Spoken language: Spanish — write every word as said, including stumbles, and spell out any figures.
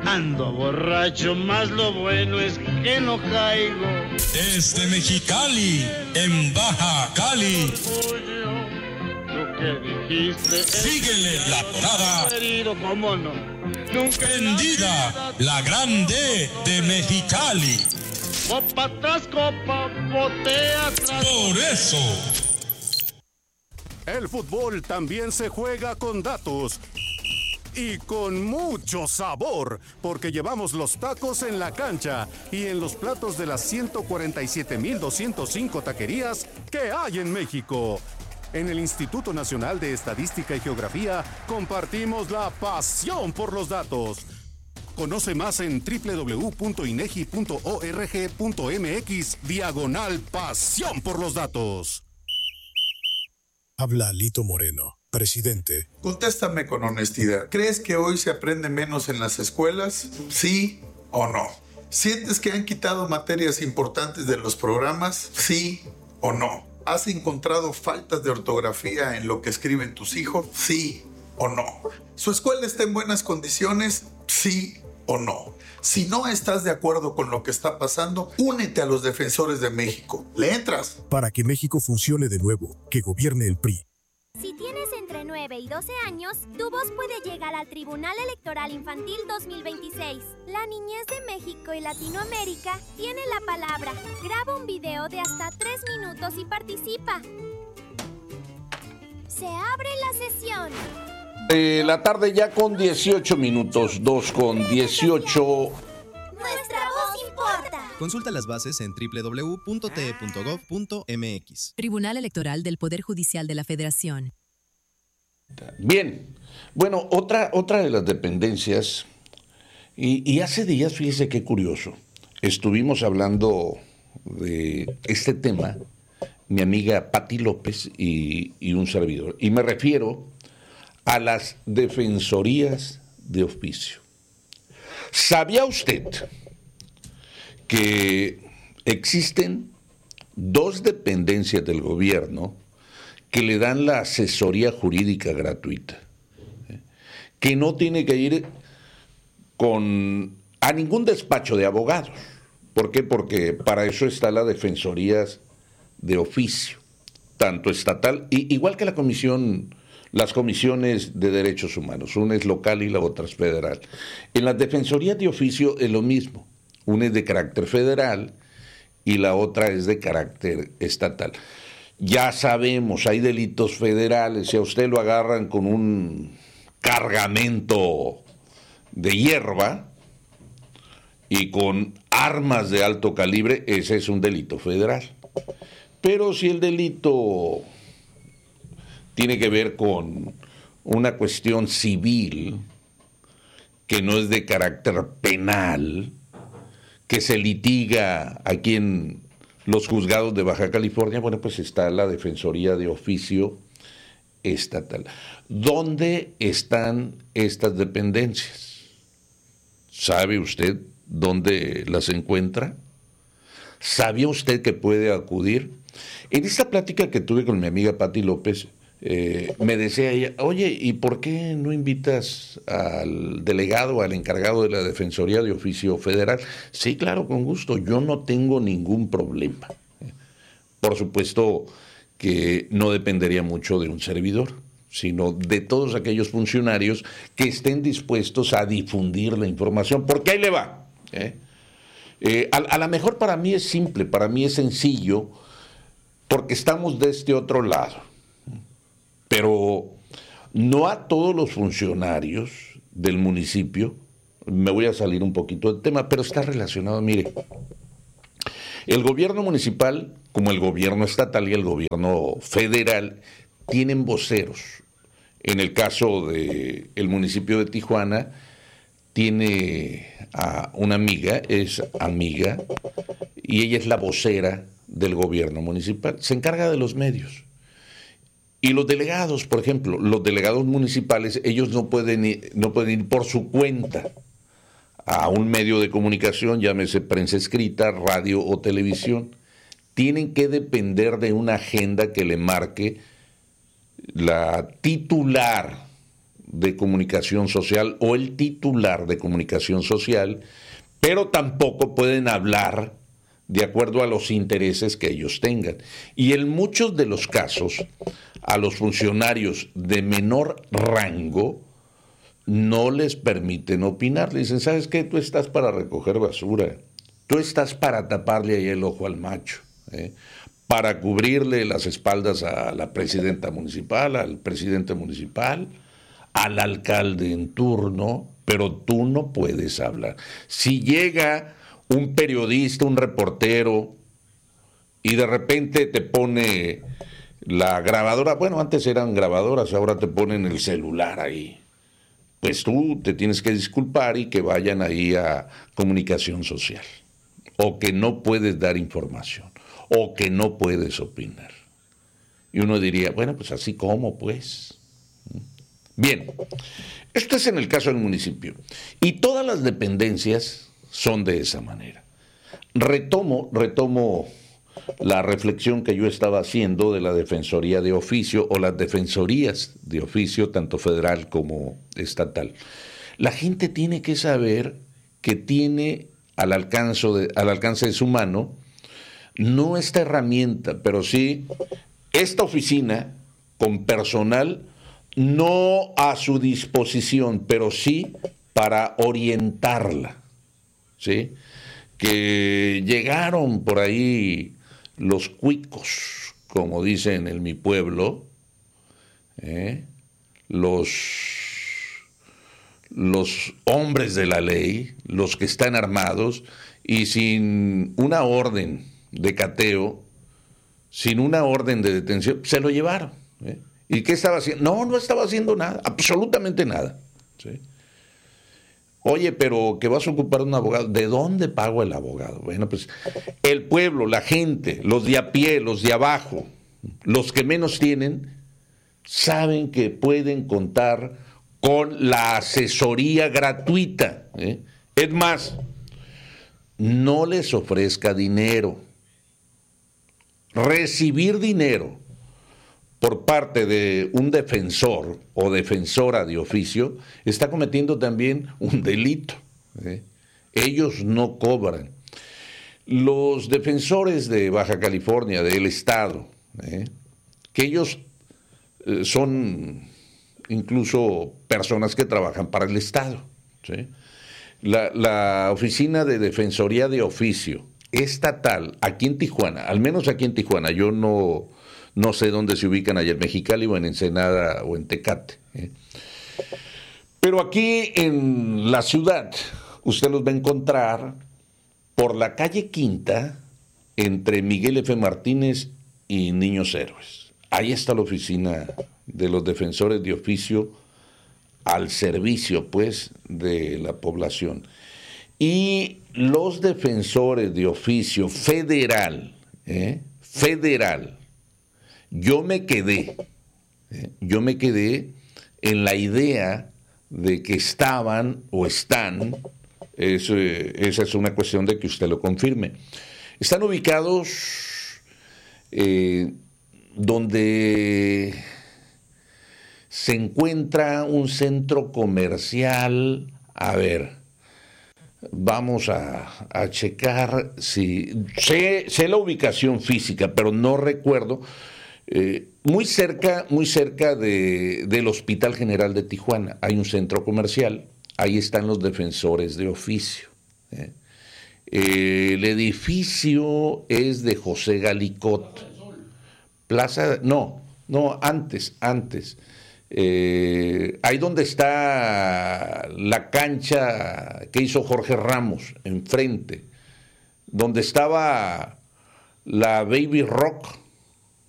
Ando borracho, más lo bueno es que no caigo. Desde Mexicali, en Baja Cali. Lo que dijiste. Síguele la parada. Querido, cómo no. Nunca Prendida, la grande de Mexicali. Copa tras copa, botea tras. Por eso. El fútbol también se juega con datos. Y con mucho sabor, porque llevamos los tacos en la cancha y en los platos de las ciento cuarenta y siete mil doscientos cinco taquerías que hay en México. En el Instituto Nacional de Estadística y Geografía compartimos la pasión por los datos. Conoce más en doble u doble u doble u punto inegi punto org punto mx diagonal pasión por los datos. Habla Lito Moreno, presidente. Contéstame con honestidad. ¿Crees que hoy se aprende menos en las escuelas? ¿Sí o no? ¿Sientes que han quitado materias importantes de los programas? ¿Sí o no? ¿Has encontrado faltas de ortografía en lo que escriben tus hijos? ¿Sí o no? ¿Su escuela está en buenas condiciones? ¿Sí o no? Si no estás de acuerdo con lo que está pasando, únete a los defensores de México. ¿Le entras? Para que México funcione de nuevo, que gobierne el P R I. Si tienes entre nueve y doce años, tu voz puede llegar al Tribunal Electoral Infantil dos mil veintiséis. La niñez de México y Latinoamérica tiene la palabra. Graba un video de hasta tres minutos y participa. Se abre la sesión. Eh, la tarde ya con dieciocho minutos, dos con dieciocho. Nuestra voz importa. Consulta las bases en doble u doble u doble u punto t e punto gov punto m x. Tribunal Electoral del Poder Judicial de la Federación. Bien, bueno, otra, otra de las dependencias, y, y hace días, fíjese qué curioso, estuvimos hablando de este tema, mi amiga Pati López y, y un servidor, y me refiero a las defensorías de oficio. ¿Sabía usted que existen dos dependencias del gobierno que le dan la asesoría jurídica gratuita? ¿Eh? Que no tiene que ir con a ningún despacho de abogados. ¿Por qué? Porque para eso está la defensoría de oficio, tanto estatal, y, igual que la comisión, las comisiones de derechos humanos, una es local y la otra es federal. En las defensorías de oficio es lo mismo, una es de carácter federal y la otra es de carácter estatal. Ya sabemos, hay delitos federales, si a usted lo agarran con un cargamento de hierba y con armas de alto calibre, ese es un delito federal. Pero si el delito tiene que ver con una cuestión civil, que no es de carácter penal, que se litiga aquí en los juzgados de Baja California, bueno, pues está la Defensoría de Oficio Estatal. ¿Dónde están estas dependencias? ¿Sabe usted dónde las encuentra? ¿Sabía usted que puede acudir? En esta plática que tuve con mi amiga Pati López, eh, me decía ella, oye, ¿y por qué no invitas al delegado, al encargado de la Defensoría de Oficio Federal? Sí, claro, con gusto, yo no tengo ningún problema. Por supuesto que no dependería mucho de un servidor, sino de todos aquellos funcionarios que estén dispuestos a difundir la información, porque ahí le va. ¿eh? Eh, a, a lo mejor para mí es simple, para mí es sencillo, porque estamos de este otro lado. Pero no a todos los funcionarios del municipio, me voy a salir un poquito del tema, pero está relacionado, mire, el gobierno municipal, como el gobierno estatal y el gobierno federal, tienen voceros. En el caso del municipio de Tijuana, tiene a una amiga, es amiga, y ella es la vocera del gobierno municipal, se encarga de los medios. Y los delegados, por ejemplo, los delegados municipales, ellos no pueden ir, no pueden ir por su cuenta a un medio de comunicación, llámese prensa escrita, radio o televisión. Tienen que depender de una agenda que le marque la titular de comunicación social o el titular de comunicación social, pero tampoco pueden hablar de acuerdo a los intereses que ellos tengan. Y en muchos de los casos, a los funcionarios de menor rango no les permiten opinar. Le dicen, ¿sabes qué? Tú estás para recoger basura, tú estás para taparle ahí el ojo al macho, ¿eh? para cubrirle las espaldas a la presidenta municipal, al presidente municipal, al alcalde en turno, pero tú no puedes hablar. Si llega un periodista, un reportero, y de repente te pone la grabadora, bueno, antes eran grabadoras, ahora te ponen el celular ahí, pues tú te tienes que disculpar y que vayan ahí a comunicación social, o que no puedes dar información, o que no puedes opinar. Y uno diría, bueno, pues así como, pues. Bien, esto es en el caso del municipio. Y todas las dependencias son de esa manera. Retomo, retomo la reflexión que yo estaba haciendo de la Defensoría de Oficio o las defensorías de oficio, tanto federal como estatal. La gente tiene que saber que tiene al alcance de, al alcance de su mano no esta herramienta, pero sí esta oficina con personal no a su disposición, pero sí para orientarla, ¿sí? Que llegaron por ahí los cuicos, como dicen en mi pueblo, ¿eh? los, los hombres de la ley, los que están armados, y sin una orden de cateo, sin una orden de detención, se lo llevaron, ¿eh? ¿Y qué estaba haciendo? No, no estaba haciendo nada, absolutamente nada, ¿sí? Oye, pero que vas a ocupar un abogado, ¿de dónde pago el abogado? Bueno, pues el pueblo, la gente, los de a pie, los de abajo, los que menos tienen, saben que pueden contar con la asesoría gratuita, ¿eh? Es más, no les ofrezca dinero. Recibir dinero por parte de un defensor o defensora de oficio está cometiendo también un delito, ¿eh? Ellos no cobran. Los defensores de Baja California, del Estado, ¿eh? que ellos eh, son incluso personas que trabajan para el Estado, ¿sí? La, la Oficina de Defensoría de Oficio estatal, aquí en Tijuana, al menos aquí en Tijuana, yo no... No sé dónde se ubican allá en Mexicali o en Ensenada o en Tecate, ¿eh? Pero aquí en la ciudad usted los va a encontrar por la calle Quinta entre Miguel F. Martínez y Niños Héroes. Ahí está la oficina de los defensores de oficio al servicio, pues, de la población. Y los defensores de oficio federal, ¿eh? federal, Yo me quedé, ¿eh? yo me quedé en la idea de que estaban o están, es, eh, esa es una cuestión de que usted lo confirme, están ubicados eh, donde se encuentra un centro comercial. A ver, vamos a, a checar si sé, sé la ubicación física, pero no recuerdo. Eh, muy cerca, muy cerca de, del Hospital General de Tijuana hay un centro comercial, ahí están los defensores de oficio. ¿eh? Eh, el edificio es de José Galicot. Plaza, no, no, antes, antes. Eh, ahí donde está la cancha que hizo Jorge Ramos, enfrente, donde estaba la Baby Rock.